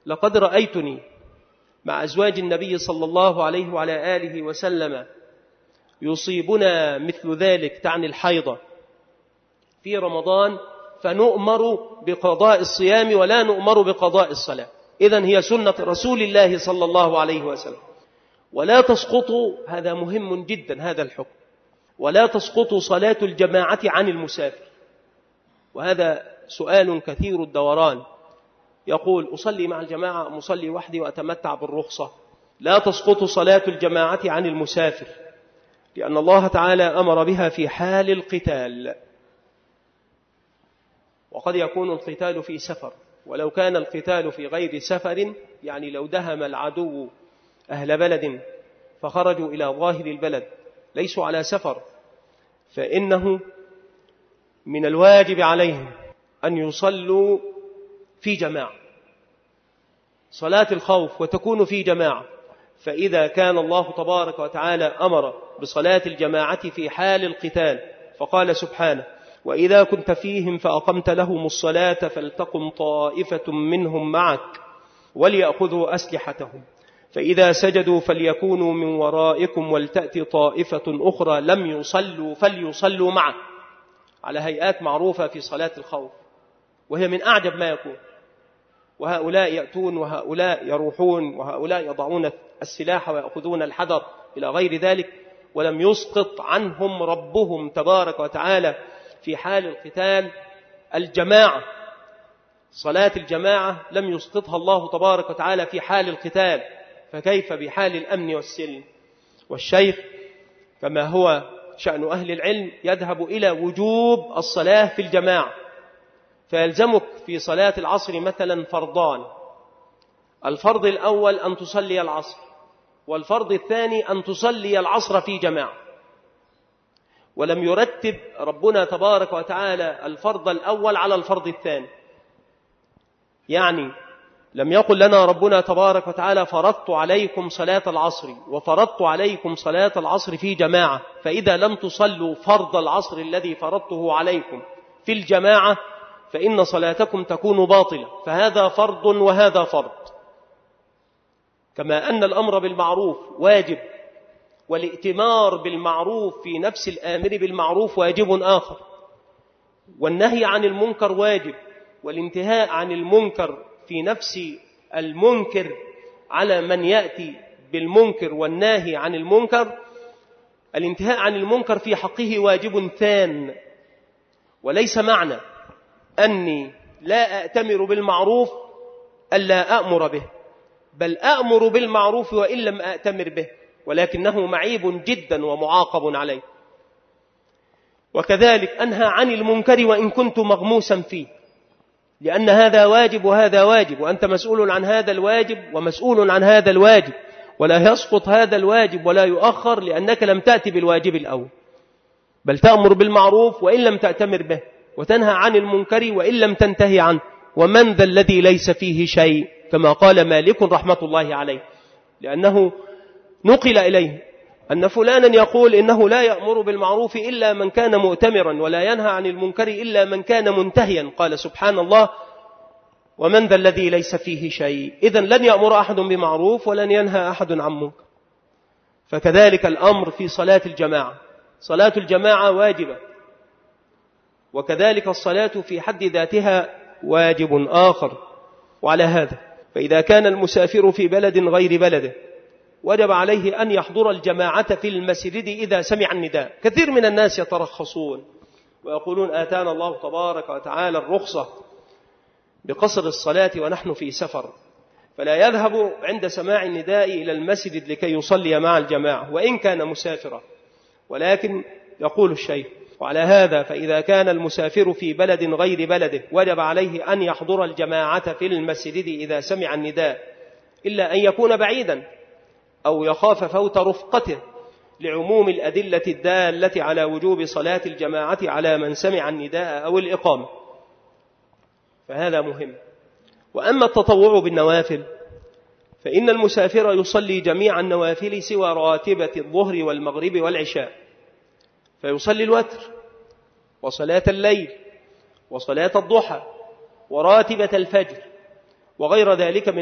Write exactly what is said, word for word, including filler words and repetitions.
لقد رأيتني مع أزواج النبي صلى الله عليه وعلى آله وسلم يصيبنا مثل ذلك تعني الحيضة في رمضان فنؤمر بقضاء الصيام ولا نؤمر بقضاء الصلاة. إذن هي سنة رسول الله صلى الله عليه وسلم. ولا تسقط، هذا مهم جدا هذا الحكم، ولا تسقط صلاة الجماعة عن المسافر. وهذا سؤال كثير الدوران، يقول أصلي مع الجماعة أم أصلي وحدي وأتمتع بالرخصة؟ لا تسقط صلاة الجماعة عن المسافر، لأن الله تعالى أمر بها في حال القتال. وقد يكون القتال في سفر، ولو كان القتال في غير سفر، يعني لو دهم العدو أهل بلد فخرجوا إلى ظاهر البلد ليسوا على سفر، فإنه من الواجب عليهم أن يصلوا في جماعة صلاة الخوف، وتكون في جماعة. فإذا كان الله تبارك وتعالى أمر بصلاة الجماعة في حال القتال، فقال سبحانه: وإذا كنت فيهم فأقمت لهم الصلاة فلتقم طائفة منهم معك وليأخذوا أسلحتهم فإذا سجدوا فليكونوا من ورائكم ولتأتي طائفة أخرى لم يصلوا فليصلوا معك، على هيئات معروفة في صلاة الخوف، وهي من أعجب ما يكون. وهؤلاء يأتون وهؤلاء يروحون وهؤلاء يضعون السلاح ويأخذون الحذر إلى غير ذلك، ولم يسقط عنهم ربهم تبارك وتعالى في حال القتال الجماعة. صلاة الجماعة لم يسقطها الله تبارك وتعالى في حال القتال، فكيف بحال الأمن والسلم؟ والشيخ كما هو شأن أهل العلم يذهب إلى وجوب الصلاة في الجماعة، فيلزمك في صلاة العصر مثلا فرضان: الفرض الأول أن تصلي العصر، والفرض الثاني أن تصلي العصر في جماعة. ولم يرتب ربنا تبارك وتعالى الفرض الأول على الفرض الثاني، يعني لم يقل لنا ربنا تبارك وتعالى فرضت عليكم صلاة العصر وفرضت عليكم صلاة العصر في جماعة، فإذا لم تصلوا فرض العصر الذي فرضته عليكم في الجماعة فإن صلاتكم تكون باطلة. فهذا فرض وهذا فرض. كما أن الأمر بالمعروف واجب، والائتمار بالمعروف في نفس الآمر بالمعروف واجب آخر، والنهي عن المنكر واجب، والانتهاء عن المنكر في نفس المنكر على من يأتي بالمنكر والناهي عن المنكر، الانتهاء عن المنكر في حقه واجب ثان. وليس معنى أني لا أأتمر بالمعروف ألا أأمر به، بل أأمر بالمعروف وإن لم أأتمر به، ولكنه معيب جدا ومعاقب عليه. وكذلك أنهى عن المنكر وإن كنت مغموسا فيه، لأن هذا واجب وهذا واجب، وأنت مسؤول عن هذا الواجب ومسؤول عن هذا الواجب، ولا يسقط هذا الواجب ولا يؤخر لأنك لم تأتي بالواجب الأول، بل تأمر بالمعروف وإن لم تأتمر به، وتنهى عن المنكر وإن لم تنتهي عنه. ومن ذا الذي ليس فيه شيء، كما قال مالك رحمة الله عليه، لأنه نقل إليه أن فلانا يقول إنه لا يأمر بالمعروف إلا من كان مؤتمرا ولا ينهى عن المنكر إلا من كان منتهيا. قال سبحان الله: ومن ذا الذي ليس فيه شيء. إذن لن يأمر أحد بمعروف ولن ينهى أحد عن منكر. فكذلك الأمر في صلاة الجماعة، صلاة الجماعة واجبة، وكذلك الصلاة في حد ذاتها واجب آخر. وعلى هذا فإذا كان المسافر في بلد غير بلده وجب عليه أن يحضر الجماعة في المسجد إذا سمع النداء. كثير من الناس يترخصون ويقولون آتانا الله تبارك وتعالى الرخصة بقصر الصلاة ونحن في سفر، فلا يذهب عند سماع النداء إلى المسجد لكي يصلي مع الجماعة وإن كان مسافرا. ولكن يقول الشيخ: وعلى هذا فإذا كان المسافر في بلد غير بلده وجب عليه أن يحضر الجماعة في المسجد إذا سمع النداء، إلا أن يكون بعيدا أو يخاف فوت رفقته، لعموم الأدلة الدالة على وجوب صلاة الجماعة على من سمع النداء أو الإقامة، فهذا مهم. وأما التطوع بالنوافل فإن المسافر يصلي جميع النوافل سوى راتبة الظهر والمغرب والعشاء، فيصلي الوتر وصلاة الليل وصلاة الضحى وراتبة الفجر وغير ذلك من